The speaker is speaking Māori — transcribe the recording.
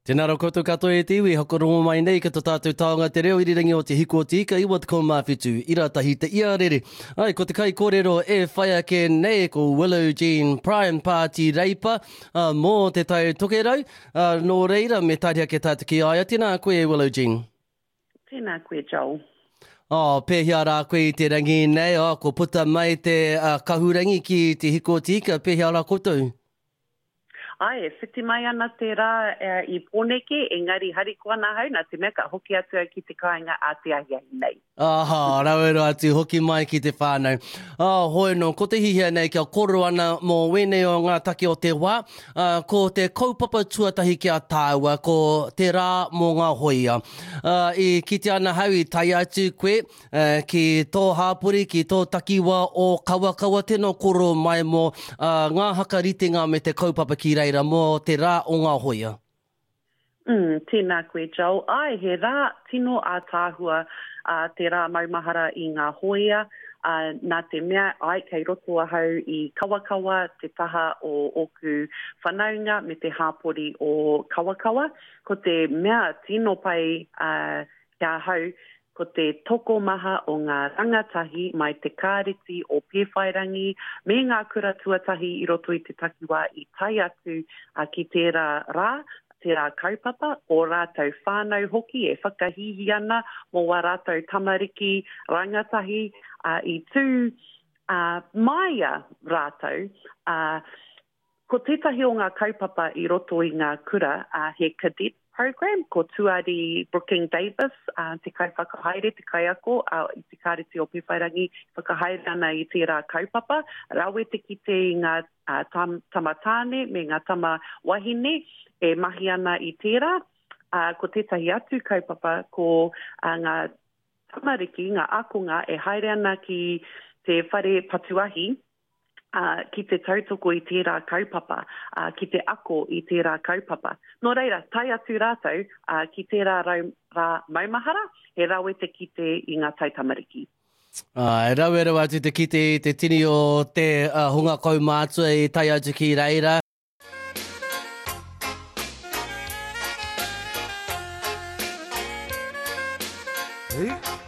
Tēnā rau koutou katoa e te iwi, hokorongo mai nei ka tō tātou taonga te reo irirangi o te hiko o te ika, iwa te komawhitu, ira tahi te ia rere. Ai, ko te kai kōrero e whai ake nei ko Willow Jean Prime Party Reipa, mō te tau tokerau, nō reira me tāria ke tātou ki aia. Tēnā koe Willow Jean. Tēnā koe Joel. Pēhia rā koe i te rangi nei, ko puta mai te kahurangi ki te hiko o te ika, pēhia rā koutou. Ai, whiti mai ana te rā I pōneke, engari hariko ana hau, nā te mea ka hoki atu ki te kāinga a te ahiahi nei. Aha, rauero atu, hoki mai ki te whānau. Hoi no, ko te hihia nei kia koro ana mō wene o ngā take o te wā, ko te kaupapa tuatahi kia tāua, ko te rā mō ngā hoia. I kite ana hau I tai atu koe, ki tō hāpuri, ki tō takiwa o kawakawa, tēnā koro mai mō ngā hakaritenga me te kaupapa ki reira mō te rā o ngā hoia. Tēnā koe Joel. Ai, he rā tino a tāhua te rā maumahara I ngā hoia, nā te mea ai kei roto ahau I kawakawa, te taha o oku whanaunga me te hāpori o kawakawa. Ko te mea tino pai kia hau, ko te toko maha o ngā rangatahi mai te kāreti o pēwhairangi, me ngā kura tuatahi I roto I te takiwa I tai atu ki tērā rā, tērā kaupapa, o rātou whānau hoki e whakahihi ana, mō wā rātou tamariki rangatahi I tū maia rātou. Ko tētahi o ngā kaupapa I roto I ngā kura, he cadet program ko tuari Brooking Davis, te kai whakahaere, te kai ako, I te kāreti o Pewhairangi, whakahaere ana I tērā kaupapa, rawe te kite I ngā tamatāne, me ngā tama wahine, e mahi ana I tērā, ko tētahi atu kaupapa, ko ngā tamariki, ngā akonga, e haere ana ki te whare patuahi, ki te tautoko I tērā kaupapa, ki te ako I tērā kaupapa. Nō reira, tai atu rātou, ki tērā rā maumahara, he rawe te kite I ngā taitamariki. Rauero atu te kite I te tini o te hunga kaumātua I tai atu ki reira. Hey?